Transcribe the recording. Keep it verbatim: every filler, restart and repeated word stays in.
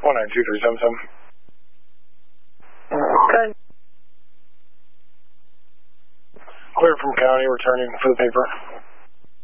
one nine two three seven seven. Okay. Clear from county, returning for the paper.